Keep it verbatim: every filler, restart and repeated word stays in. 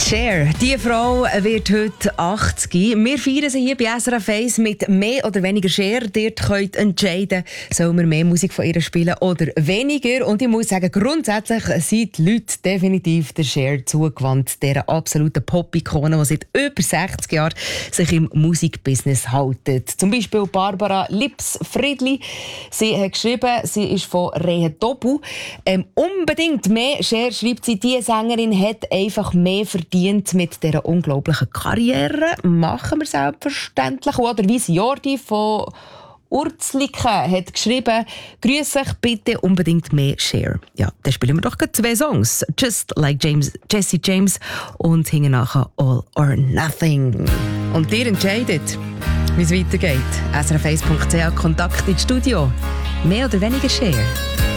Cher, diese Frau wird heute achtzig. Wir feiern sie hier bei S R F eins mit mehr oder weniger Cher. Dort könnt ihr entscheiden, sollen wir mehr Musik von ihr spielen oder weniger. Und ich muss sagen, grundsätzlich sind die Leute definitiv der Cher zugewandt, dieser absoluten Pop-Ikone, die seit über sechzig Jahren sich im Musikbusiness hält. Zum Beispiel Barbara Lips-Friedli. Sie hat geschrieben, sie ist von Rehe Dobu. Ähm, unbedingt mehr Cher, schreibt sie, die Sängerin hat einfach mehr verdient mit dieser unglaublichen Karriere. Machen wir selbstverständlich. Oder wie Jordi von Urzliken hat geschrieben, grüß euch bitte unbedingt mehr Cher. Ja, dann spielen wir doch zwei Songs. Just Like James, Jesse James und hinten nachher All or Nothing. Und ihr entscheidet, wie es weitergeht. S R F eins punkt c h, Kontakt ins Studio. Mehr oder weniger Cher.